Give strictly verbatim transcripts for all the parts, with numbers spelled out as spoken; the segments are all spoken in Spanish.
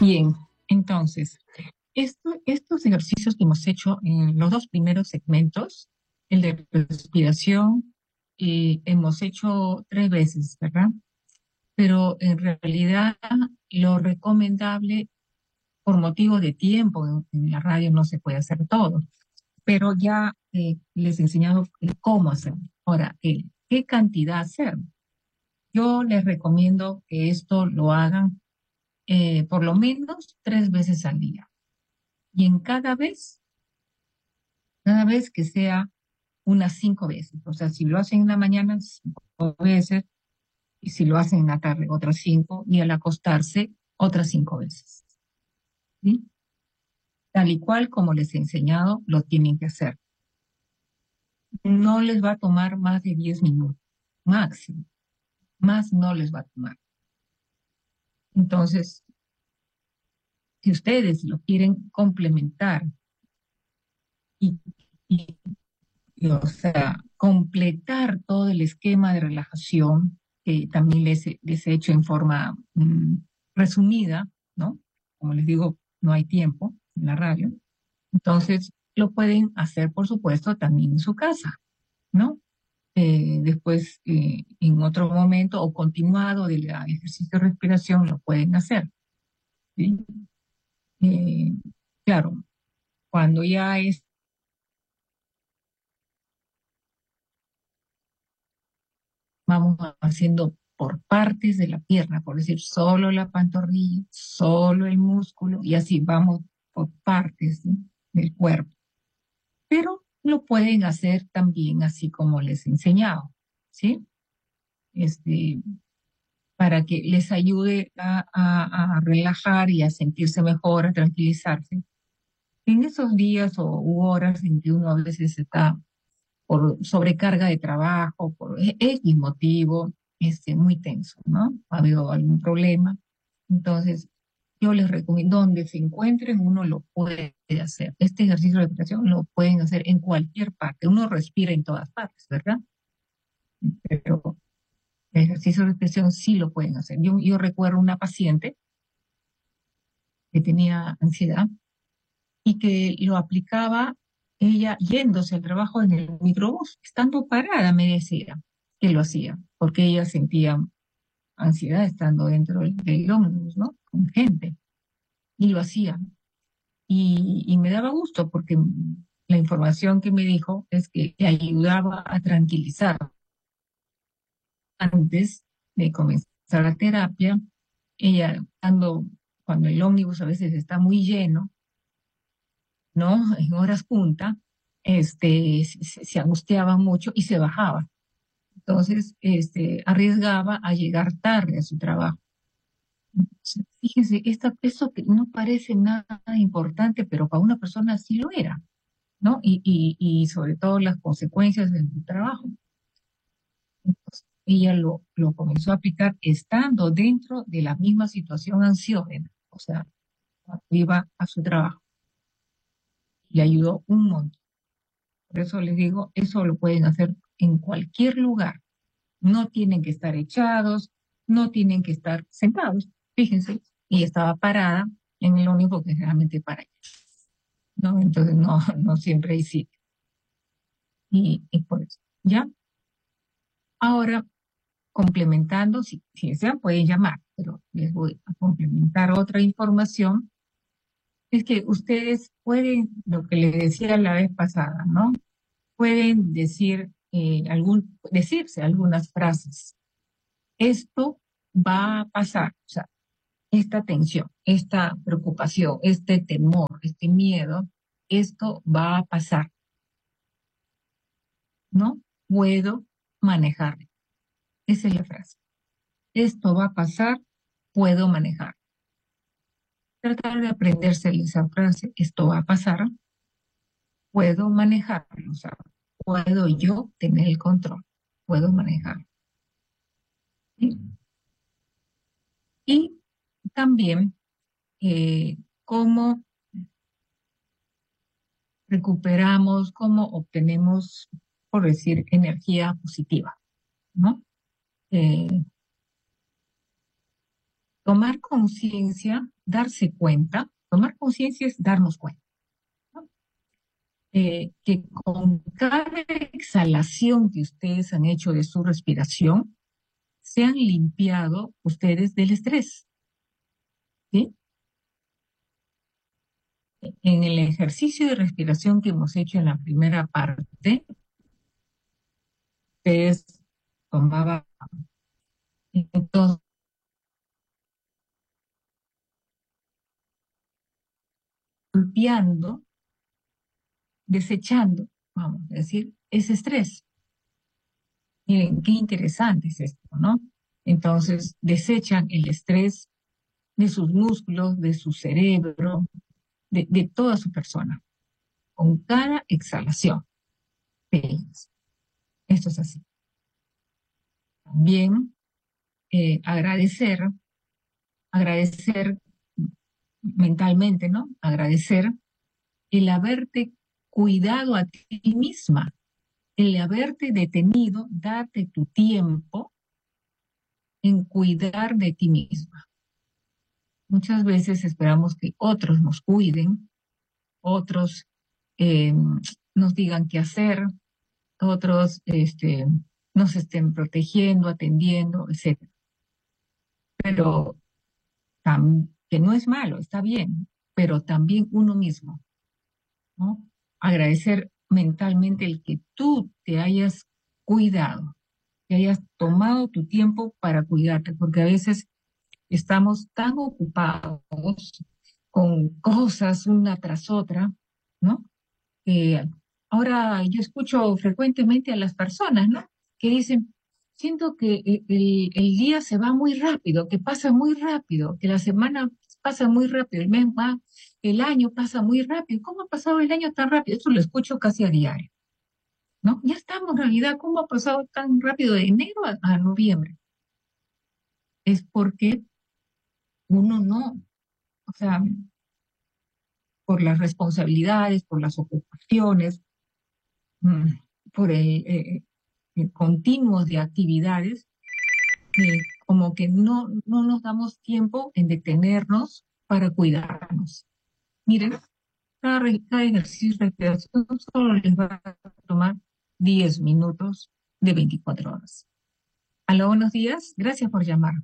Bien, entonces, esto- estos ejercicios que hemos hecho en los dos primeros segmentos, el de respiración, eh, hemos hecho tres veces, ¿verdad? Pero en realidad lo recomendable, por motivo de tiempo, en, en la radio no se puede hacer todo, pero ya eh, les he enseñado el cómo hacerlo. Ahora, el qué cantidad hacer. Yo les recomiendo que esto lo hagan eh, por lo menos tres veces al día. Y en cada vez, cada vez que sea unas cinco veces. O sea, si lo hacen en la mañana, cinco veces, y si lo hacen en la tarde, otras cinco, y al acostarse, otras cinco veces. ¿Sí? Tal y cual como les he enseñado, lo tienen que hacer. No les va a tomar más de diez minutos, máximo. Más no les va a tomar. Entonces, si ustedes lo quieren complementar y, y y, o sea, completar todo el esquema de relajación que también les, he- les he hecho en forma mm, resumida, ¿no? Como les digo, no hay tiempo en la radio. Entonces, lo pueden hacer, por supuesto, también en su casa, ¿no? Eh, después, eh, en otro momento o continuado del ejercicio de respiración, lo pueden hacer, ¿sí? Eh, claro, cuando ya es vamos haciendo por partes de la pierna, por decir, solo la pantorrilla, solo el músculo, y así vamos por partes, ¿sí? Del cuerpo. Pero lo pueden hacer también así como les he enseñado, ¿sí? Este, para que les ayude a, a- a relajar y a sentirse mejor, a tranquilizarse. En esos días o u horas en que uno a veces está por sobrecarga de trabajo, por e- X motivo, este, muy tenso, ¿no? Ha habido algún problema. Entonces, yo les recomiendo, donde se encuentren, uno lo puede hacer. Este ejercicio de respiración lo pueden hacer en cualquier parte. Uno respira en todas partes, ¿verdad? Pero el ejercicio de respiración sí lo pueden hacer. Yo, yo recuerdo una paciente que tenía ansiedad y que lo aplicaba ella yéndose al trabajo en el microbús, estando parada, me decía que lo hacía, porque ella sentía ansiedad estando dentro del, del ómnibus, ¿no? Con gente, y lo hacía. Y, y me daba gusto porque la información que me dijo es que le ayudaba a tranquilizar antes de comenzar la terapia. Ella, cuando, cuando el ómnibus a veces está muy lleno, ¿no? En horas punta, este, se, se angustiaba mucho y se bajaba. Entonces, este, arriesgaba a llegar tarde a su trabajo. Entonces, fíjense, esta, esto que no parece nada importante, pero para una persona sí lo era, ¿no? Y, y, y sobre todo las consecuencias del trabajo. Entonces, ella lo, lo comenzó a aplicar estando dentro de la misma situación ansiógena, o sea, iba a su trabajo. Le ayudó un montón. Por eso les digo, eso lo pueden hacer en cualquier lugar. No tienen que estar echados, no tienen que estar sentados. Fíjense, y estaba parada en el único que realmente para ella, ¿no? Entonces no, no siempre hay sitio. Y, y por eso, ¿ya? Ahora, complementando, si, si desean, pueden llamar, pero les voy a complementar otra información. Es que ustedes pueden, lo que les decía la vez pasada, ¿no? Pueden decir, eh, algún, decirse algunas frases. Esto va a pasar, o sea, esta tensión, esta preocupación, este temor, este miedo, esto va a pasar, ¿no? Puedo manejarlo. Esa es la frase. Esto va a pasar, puedo manejar. Tratar de aprenderse esa frase, esto va a pasar, puedo manejarlo, o sea, puedo yo tener el control, puedo manejar. ¿Sí? Y también eh, cómo recuperamos, cómo obtenemos, por decir, energía positiva, ¿no? Eh, Tomar conciencia, darse cuenta, tomar conciencia es darnos cuenta, ¿no? Eh, que con cada exhalación que ustedes han hecho de su respiración, se han limpiado ustedes del estrés, ¿sí? En el ejercicio de respiración que hemos hecho en la primera parte, ustedes tomaban, entonces, limpiando, desechando, vamos a decir, ese estrés. Miren, qué interesante es esto, ¿no? Entonces, desechan el estrés de sus músculos, de su cerebro, de, de toda su persona, con cada exhalación. Esto es así. También eh, agradecer, agradecer mentalmente, ¿no? Agradecer el haberte cuidado a ti misma, el haberte detenido, darte tu tiempo en cuidar de ti misma. Muchas veces esperamos que otros nos cuiden, otros eh, nos digan qué hacer, otros este, nos estén protegiendo, atendiendo, etcétera. Pero tam- que no es malo, está bien, pero también uno mismo, ¿no? Agradecer mentalmente el que tú te hayas cuidado, que hayas tomado tu tiempo para cuidarte, porque a veces estamos tan ocupados con cosas una tras otra, ¿no? Eh, Ahora yo escucho frecuentemente a las personas, ¿no? Que dicen, siento que e- el, el día se va muy rápido, que pasa muy rápido, que la semana pasa muy rápido, el mes va, el año pasa muy rápido. ¿Cómo ha pasado el año tan rápido? Eso lo escucho casi a diario, ¿no? Ya estamos en realidad, ¿cómo ha pasado tan rápido de enero a, a noviembre? Es porque uno no, o sea, por las responsabilidades, por las ocupaciones, mm, por el, eh, eh, continuos de actividades, eh, como que no, no nos damos tiempo en detenernos para cuidarnos. Miren, cada, re- cada ejercicio de respiración solo les va a tomar diez minutos de veinticuatro horas. Aló, buenos días. Gracias por llamar.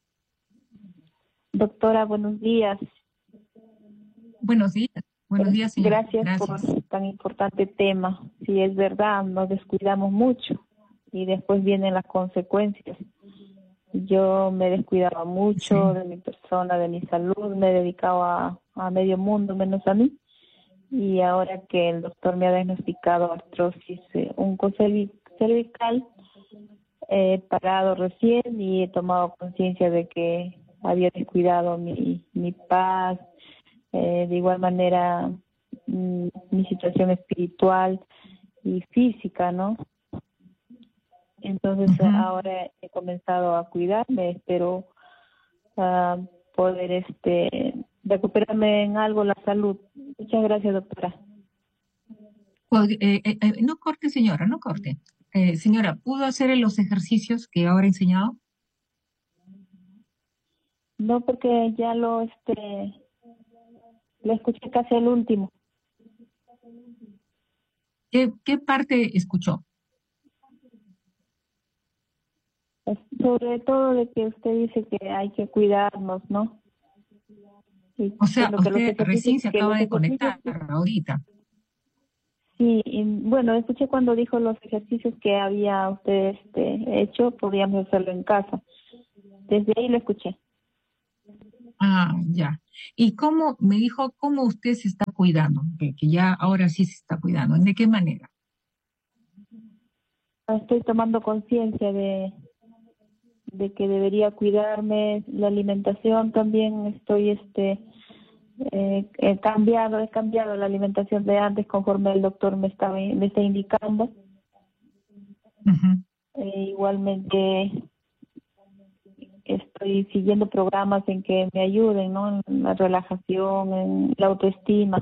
Doctora, buenos días. Buenos días. Buenos Eh, días, señora. Gracias por Gracias. tan importante tema. Sí, es verdad, nos descuidamos mucho y después vienen las consecuencias. Yo me descuidaba mucho Sí. de mi persona, de mi salud, me dedicaba a, a medio mundo menos a mí. Y ahora que el doctor me ha diagnosticado artrosis eh, oncocervical, he parado recién y he tomado conciencia de que había descuidado mi, mi paz, eh, de igual manera mm, mi situación espiritual y física, ¿no? Entonces eh, Ujú. ahora he comenzado a cuidarme, espero ah, poder este recuperarme en algo la salud. Muchas gracias, doctora. Pod- eh, eh, eh, no corte, señora, no corte. Eh, señora, ¿pudo hacer los ejercicios que ahora he enseñado? No, porque ya lo este lo escuché casi el último. ¿Qué, qué parte escuchó? Es sobre todo de que usted dice que hay que cuidarnos, ¿no? Y O sea, bueno, que los usted ejercicios, recién se que acaba los de ejercicios, conectar ahorita. sí, y, bueno, escuché cuando dijo los ejercicios que había usted este, hecho, podíamos hacerlo en casa. Desde ahí lo escuché. Ah, ya. ¿Y cómo, me dijo, cómo usted se está cuidando? Que, que ya ahora sí se está cuidando. ¿De qué manera? Estoy tomando conciencia de, de que debería cuidarme, la alimentación también estoy, este, eh, he cambiado, he cambiado la alimentación de antes conforme el doctor me estaba, me está indicando. Ujú. Eh, igualmente estoy siguiendo programas en que me ayuden, ¿no? En la relajación, en la autoestima.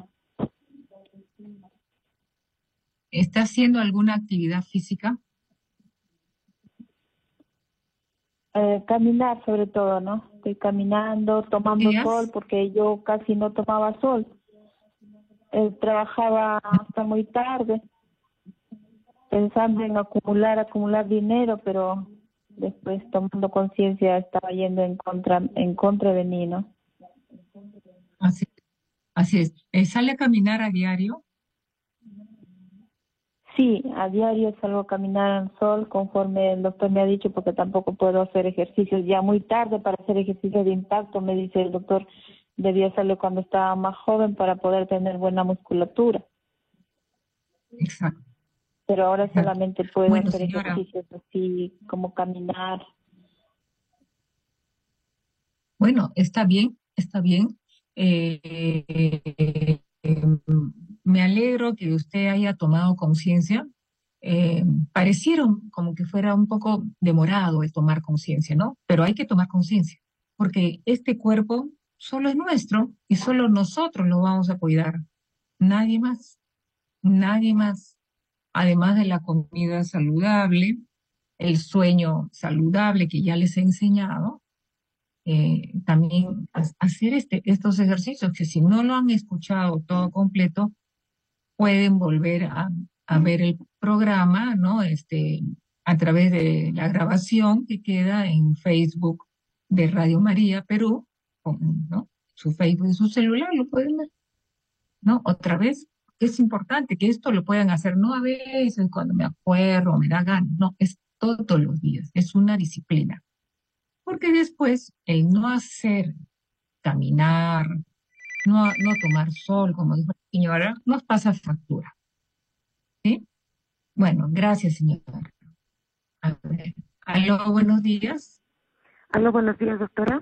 ¿Está haciendo alguna actividad física? Eh, caminar sobre todo, ¿no? Estoy caminando, tomando sol, días? porque yo casi no tomaba sol. Eh, trabajaba hasta muy tarde, pensando en acumular, acumular dinero, pero después tomando conciencia estaba yendo en contra, en contra de mí, ¿no? Así, así es. Eh, ¿sale a caminar a diario? Sí, a diario salgo a caminar al sol conforme el doctor me ha dicho, porque tampoco puedo hacer ejercicios ya muy tarde para hacer ejercicios de impacto. Me dice el doctor, debía hacerlo cuando estaba más joven para poder tener buena musculatura, Exacto, pero ahora exacto. solamente puedo Bueno, hacer señora, ejercicios así como caminar. bueno, está bien, está bien. Eh, eh, eh, Me alegro que usted haya tomado conciencia. Eh, parecieron como que fuera un poco demorado el tomar conciencia, ¿no? Pero hay que tomar conciencia, porque este cuerpo solo es nuestro y solo nosotros lo vamos a cuidar. Nadie más, nadie más. Además de la comida saludable, el sueño saludable que ya les he enseñado, eh, también ha- hacer este, estos ejercicios que si no lo han escuchado todo completo, pueden volver a, a ver el programa, ¿no? Este, a través de la grabación que queda en Facebook de Radio María Perú, con, ¿no? Su Facebook y su celular lo pueden ver, ¿no? Otra vez, es importante que esto lo puedan hacer, no a veces cuando me acuerdo, me da ganas, no, es todos los días, es una disciplina. Porque después el no hacer, caminar, no, no tomar sol, como dijo la señora, nos pasa factura, ¿sí? Bueno, gracias, señora. A ver, aló, buenos días. Aló, buenos días, doctora.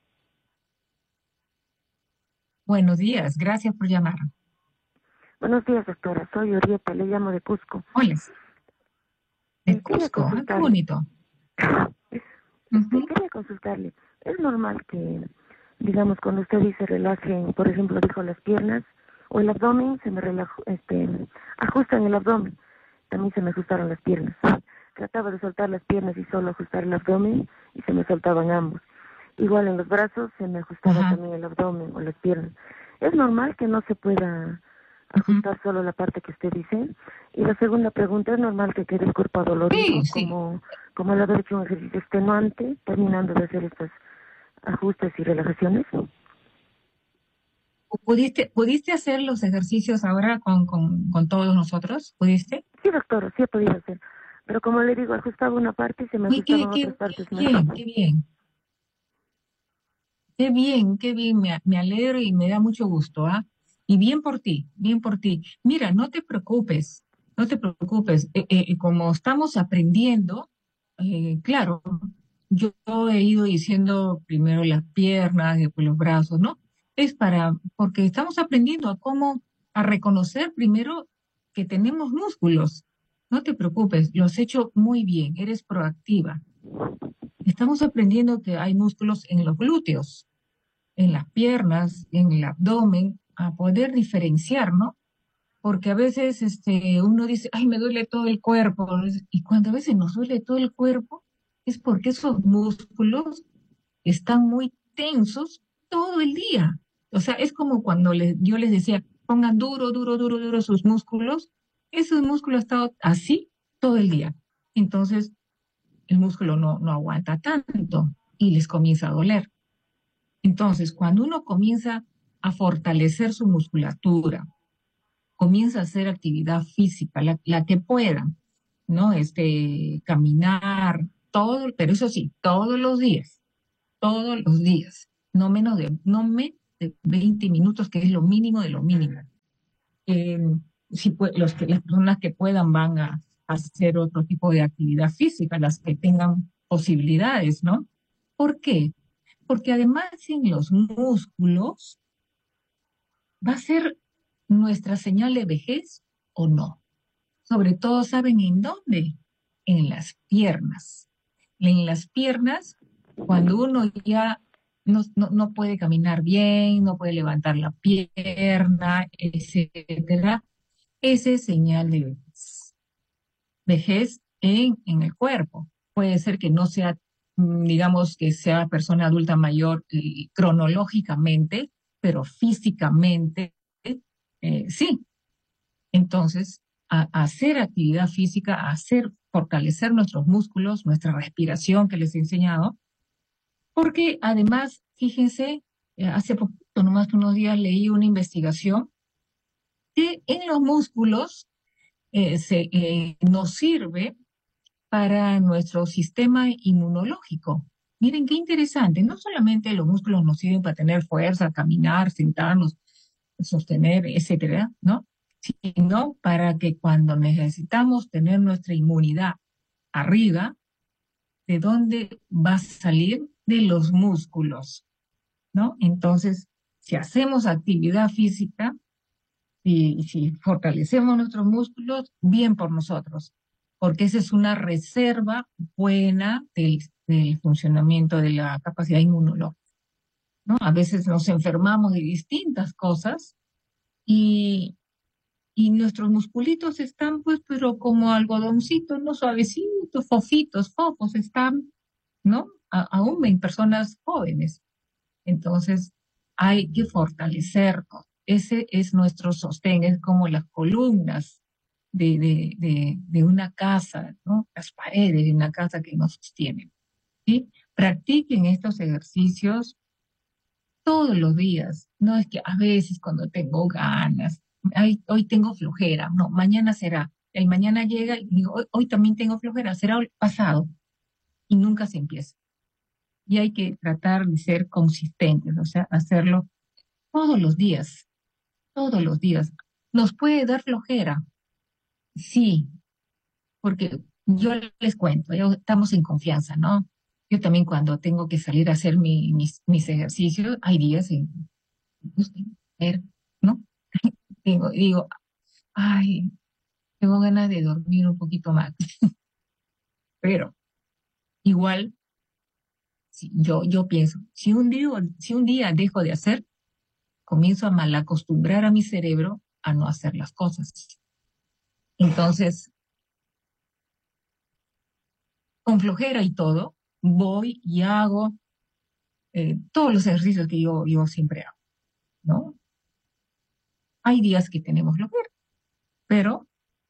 Buenos días, gracias por llamar. Buenos días, doctora. Soy Orieta, le llamo de Cusco. Hola, de Eh, quería Cusco, ah, qué consultarle. bonito. Este, Ujú. quería consultarle. ¿Es normal que, digamos, cuando usted dice relaje, por ejemplo, dijo las piernas o el abdomen, se me relajó, este, ajustan el abdomen? También se me ajustaron las piernas. Trataba de soltar las piernas y solo ajustar el abdomen y se me soltaban ambos. Igual en los brazos se me ajustaba Ajá, también el abdomen o las piernas. ¿Es normal que no se pueda ujú. ajustar solo la parte que usted dice? Y la segunda pregunta, ¿es normal que quede el cuerpo Sí, adolorido sí. como, como al haber hecho un ejercicio extenuante terminando de hacer estos ajustes y relajaciones? ¿Pudiste, pudiste hacer los ejercicios ahora con, con, con todos nosotros? ¿Pudiste? Sí, doctor, sí he podido hacer. Pero como le digo, ajustaba una parte y se me Uy, qué, ajustaban otras qué, qué partes más. bien, qué bien. Qué bien, qué bien, me, me alegro y me da mucho gusto, ¿ah? Y bien por ti, bien por ti. Mira, no te preocupes, no te preocupes. Eh, eh, eh, como estamos aprendiendo, eh, claro, yo he ido diciendo primero las piernas, después los brazos, ¿no? Es para, porque estamos aprendiendo a cómo, a reconocer primero que tenemos músculos. No te preocupes, lo has hecho muy bien, eres proactiva. Estamos aprendiendo que hay músculos en los glúteos, en las piernas, en el abdomen, a poder diferenciar, ¿no? Porque a veces este, uno dice, ay, me duele todo el cuerpo, y cuando a veces nos duele todo el cuerpo, es porque esos músculos están muy tensos todo el día. O sea, es como cuando les, yo les decía, pongan duro, duro, duro, duro sus músculos, esos músculos han estado así todo el día. Entonces, el músculo no, no aguanta tanto y les comienza a doler. Entonces, cuando uno comienza a fortalecer su musculatura, comienza a hacer actividad física, la, la que pueda, ¿no? Este, caminar, todo, pero eso sí, todos los días, todos los días, no menos de, no menos de veinte minutos, que es lo mínimo de lo mínimo. Eh, si pue- los que, las personas que puedan van a hacer otro tipo de actividad física, las que tengan posibilidades, ¿no? ¿Por qué? Porque además en los músculos va a ser nuestra señal de vejez o no. Sobre todo, ¿saben en dónde? En las piernas. En las piernas, cuando uno ya no, no, no puede caminar bien, no puede levantar la pierna, etcétera, ese es señal de vejez. Vejez en, en el cuerpo. Puede ser que no sea mm, digamos que sea persona adulta mayor eh, cronológicamente, pero físicamente, eh, sí. Entonces, a, a hacer actividad física, a hacer, fortalecer nuestros músculos, nuestra respiración que les he enseñado, porque además, fíjense, eh, hace poquito, nomás unos días leí una investigación que en los músculos eh, se, eh, nos sirve para nuestro sistema inmunológico. Miren qué interesante, no solamente los músculos nos sirven para tener fuerza, caminar, sentarnos, sostener, etcétera, ¿no? Sino para que cuando necesitamos tener nuestra inmunidad arriba, ¿de dónde va a salir? De los músculos, ¿no? Entonces, si hacemos actividad física y si fortalecemos nuestros músculos, bien por nosotros, porque esa es una reserva buena del, del funcionamiento de la capacidad inmunológica, ¿no? A veces nos enfermamos de distintas cosas y, y nuestros musculitos están, pues, pero como algodoncitos, ¿no? Suavecitos, fofitos, fofos, están, ¿no? A- aún en personas jóvenes. Entonces, hay que fortalecernos. Ese es nuestro sostén, es como las columnas de, de, de, de una casa, ¿no? Las paredes de una casa que nos sostienen, ¿sí? Practiquen estos ejercicios todos los días. No es que a veces cuando tengo ganas, ay, hoy tengo flojera, no, mañana será. El mañana llega y digo, hoy, hoy también tengo flojera, será el pasado. Y nunca se empieza. Y hay que tratar de ser consistentes, o sea, hacerlo todos los días, todos los días. ¿Nos puede dar flojera? Sí, porque yo les cuento, yo- estamos en confianza, ¿no? Yo también cuando tengo que salir a hacer mi- mis, mis ejercicios, hay días en pues, tengo que hacer, ¿no? Tengo, digo, ay, tengo ganas de dormir un poquito más, pero igual, si yo, yo pienso, si un día, si un día dejo de hacer, comienzo a malacostumbrar a mi cerebro a no hacer las cosas. Entonces, con flojera y todo, voy y hago eh, todos los ejercicios que yo, yo siempre hago, ¿no? Hay días que tenemos flojera, pero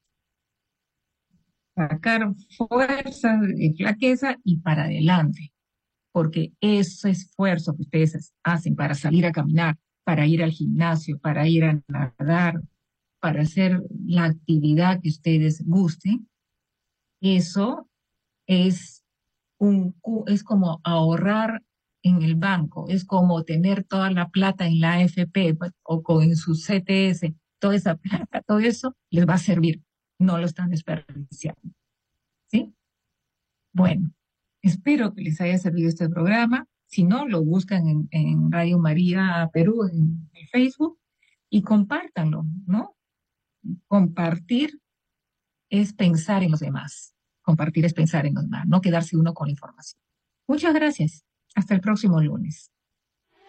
sacar fuerza, y flaqueza y para adelante, porque ese esfuerzo que ustedes hacen para salir a caminar, para ir al gimnasio, para ir a nadar, para hacer la actividad que ustedes gusten, eso es un, cu- es como ahorrar en el banco, es como tener toda la plata en la A F P pues, o con en su C T S, toda esa plata, todo eso les va a servir, no lo están desperdiciando, ¿sí? Bueno, espero que les haya servido este programa. Si no, lo buscan en, en Radio María Perú en, en Facebook y compártanlo, ¿no? Compartir es pensar en los demás. Compartir es pensar en los demás, no quedarse uno con la información. Muchas gracias. Hasta el próximo lunes.